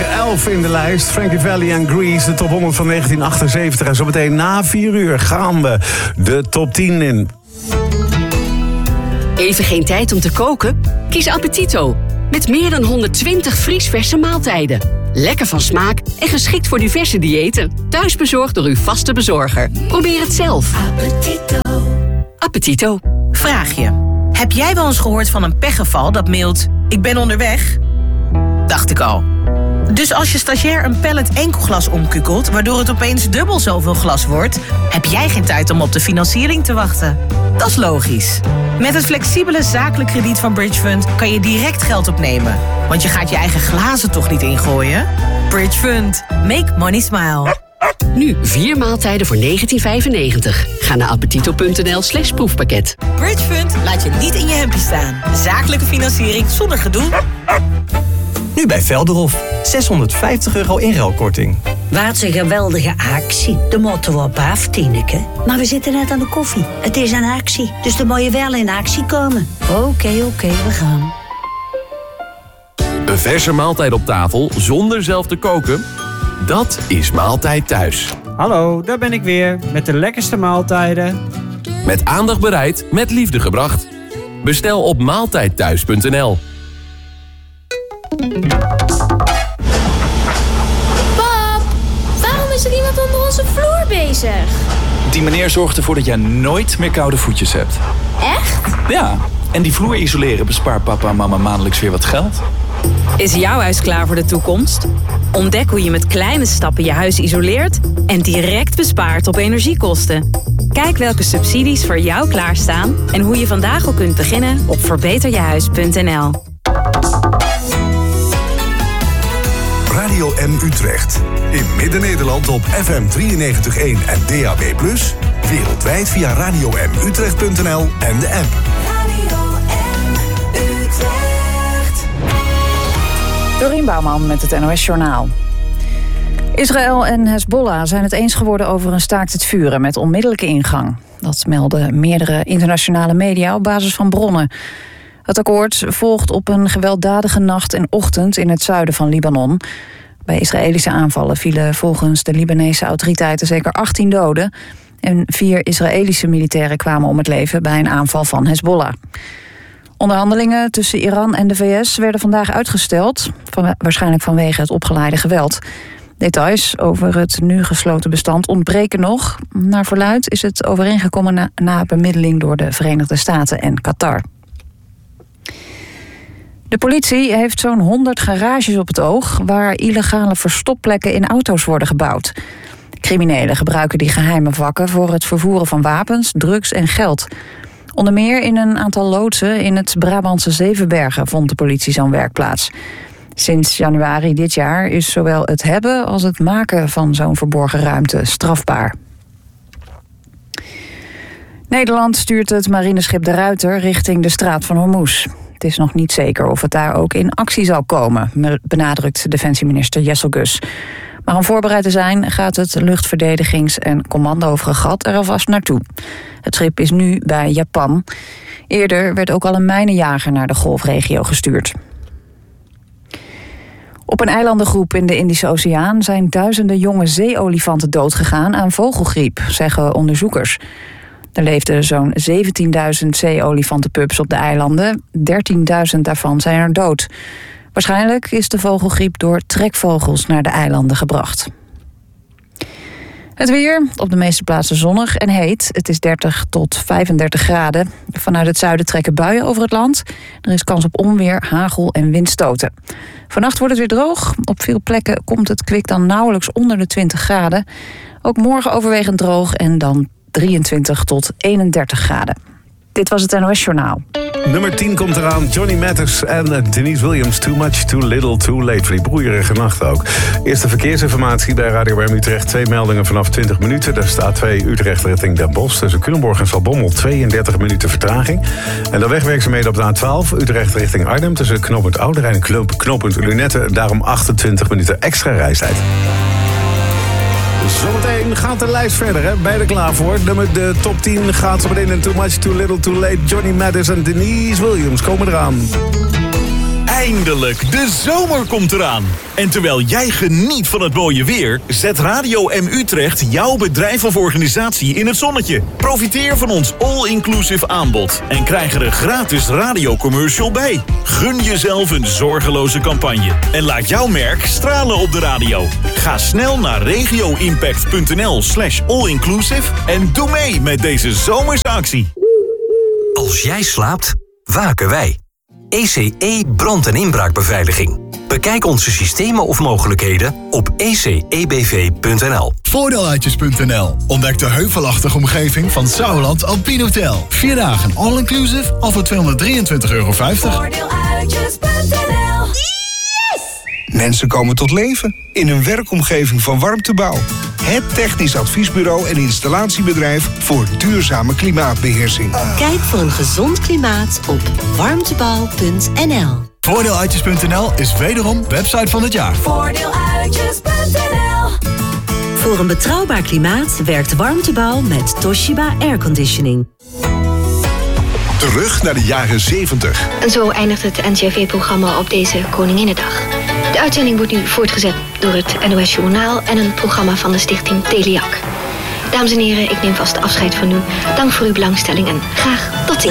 11 in de lijst. Frankie Valli en Grease, de top 100 van 1978. En zometeen na 4 uur gaan we de top 10 in. Even geen tijd om te koken? Kies Appetito. Met meer dan 120 vriesverse maaltijden. Lekker van smaak en geschikt voor diverse diëten. Thuisbezorgd door uw vaste bezorger. Probeer het zelf. Appetito. Appetito. Vraag je. Heb jij wel eens gehoord van een pechgeval dat mailt: ik ben onderweg? Dacht ik al. Dus als je stagiair een pallet enkelglas omkukelt, waardoor het opeens dubbel zoveel glas wordt, heb jij geen tijd om op de financiering te wachten. Dat is logisch. Met het flexibele zakelijk krediet van Bridge Fund kan je direct geld opnemen. Want je gaat je eigen glazen toch niet ingooien? Bridge Fund. Make money smile. Nu 4 maaltijden voor €19,95. Ga naar appetito.nl/proefpakket. Bridge Fund laat je niet in je hempje staan. Zakelijke financiering zonder gedoe. Nu bij Velderhof. €650 inruilkorting. Wat een geweldige actie. De moeten we op af, Tineke. Maar we zitten net aan de koffie. Het is een actie, dus dan moet je wel in actie komen. Oké, we gaan. Een verse maaltijd op tafel zonder zelf te koken? Dat is Maaltijd Thuis. Hallo, daar ben ik weer. Met de lekkerste maaltijden. Met aandacht bereid, met liefde gebracht. Bestel op maaltijdthuis.nl. Pap, waarom is er iemand onder onze vloer bezig? Die meneer zorgt ervoor dat jij nooit meer koude voetjes hebt. Echt? Ja, en die vloer isoleren bespaart papa en mama maandelijks weer wat geld. Is jouw huis klaar voor de toekomst? Ontdek hoe je met kleine stappen je huis isoleert en direct bespaart op energiekosten. Kijk welke subsidies voor jou klaarstaan en hoe je vandaag al kunt beginnen op verbeterjehuis.nl. Radio M Utrecht. In Midden-Nederland op FM 93.1 en DAB+. Wereldwijd via radiomutrecht.nl en de app. Radio M Utrecht. Dorien Bouwman met het NOS Journaal. Israël en Hezbollah zijn het eens geworden over een staakt het vuren met onmiddellijke ingang. Dat melden meerdere internationale media op basis van bronnen. Het akkoord volgt op een gewelddadige nacht en ochtend in het zuiden van Libanon. Bij Israëlische aanvallen vielen volgens de Libanese autoriteiten zeker 18 doden. En 4 Israëlische militairen kwamen om het leven bij een aanval van Hezbollah. Onderhandelingen tussen Iran en de VS werden vandaag uitgesteld, waarschijnlijk vanwege het opgeleide geweld. Details over het nu gesloten bestand ontbreken nog. Naar verluidt is het overeengekomen na bemiddeling door de Verenigde Staten en Qatar. De politie heeft zo'n 100 garages op het oog waar illegale verstopplekken in auto's worden gebouwd. Criminelen gebruiken die geheime vakken voor het vervoeren van wapens, drugs en geld. Onder meer in een aantal loodsen in het Brabantse Zevenbergen vond de politie zo'n werkplaats. Sinds januari dit jaar is zowel het hebben als het maken van zo'n verborgen ruimte strafbaar. Nederland stuurt het marineschip De Ruiter richting de Straat van Hormuz. Het is nog niet zeker of het daar ook in actie zal komen, benadrukt defensieminister Jessel Gus. Maar om voorbereid te zijn gaat het luchtverdedigings- en commandofregat er alvast naartoe. Het schip is nu bij Japan. Eerder werd ook al een mijnenjager naar de golfregio gestuurd. Op een eilandengroep in de Indische Oceaan zijn duizenden jonge zeeolifanten doodgegaan aan vogelgriep, zeggen onderzoekers. Er leefden zo'n 17.000 zeeolifantenpups op de eilanden. 13.000 daarvan zijn er dood. Waarschijnlijk is de vogelgriep door trekvogels naar de eilanden gebracht. Het weer, op de meeste plaatsen zonnig en heet. Het is 30 tot 35 graden. Vanuit het zuiden trekken buien over het land. Er is kans op onweer, hagel en windstoten. Vannacht wordt het weer droog. Op veel plekken komt het kwik dan nauwelijks onder de 20 graden. Ook morgen overwegend droog en dan 23 tot 31 graden. Dit was het NOS Journaal. Nummer 10 komt eraan. Johnny Mathis en Denise Williams. Too much, too little, too late. Voor die broeierige nacht ook. Eerste verkeersinformatie bij Radio M Utrecht. 2 meldingen vanaf 20 minuten. Daar staat 2 Utrecht richting Den Bosch. Tussen Culemborg en Zaltbommel 32 minuten vertraging. En de wegwerkzaamheden op de A12. Utrecht richting Arnhem. Tussen knooppunt Ouderijn en knooppunt Lunette. Daarom 28 minuten extra reistijd. Zometeen gaat de lijst verder, hè? Ben je er klaar voor? De top 10 gaat zo meteen in Too Much, Too Little, Too Late. Johnny Mathis en Denise Williams komen eraan. Eindelijk, de zomer komt eraan. En terwijl jij geniet van het mooie weer, zet Radio M Utrecht jouw bedrijf of organisatie in het zonnetje. Profiteer van ons all-inclusive aanbod en krijg er een gratis radiocommercial bij. Gun jezelf een zorgeloze campagne en laat jouw merk stralen op de radio. Ga snel naar regioimpact.nl/allinclusive en doe mee met deze zomerse actie. Als jij slaapt, waken wij. ECE brand- en inbraakbeveiliging. Bekijk onze systemen of mogelijkheden op ecebv.nl. Voordeeluitjes.nl. Ontdek de heuvelachtige omgeving van Sauerland Alpine Hotel. 4 dagen all-inclusive al voor €223,50. Voordeeluitjes.nl. Mensen komen tot leven in een werkomgeving van Warmtebouw. Het technisch adviesbureau en installatiebedrijf voor duurzame klimaatbeheersing. Kijk voor een gezond klimaat op warmtebouw.nl. Voordeeluitjes.nl is wederom website van het jaar. Voordeeluitjes.nl. Voor een betrouwbaar klimaat werkt Warmtebouw met Toshiba Airconditioning. Terug naar de jaren 70. En zo eindigt het NCRV-programma op deze Koninginnedag. De uitzending wordt nu voortgezet door het NOS Journaal en een programma van de stichting Teliak. Dames en heren, ik neem vast afscheid van u. Dank voor uw belangstelling en graag tot ziens.